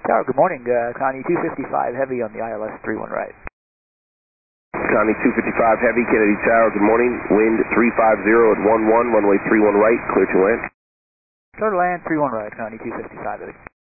Tower, good morning. Connie 255 heavy on the ILS 31 right. Connie 255 heavy, Kennedy Tower, good morning. Wind 350 at 11, runway 31 right, clear to land. Clear to land, 31 right, Connie 255 heavy.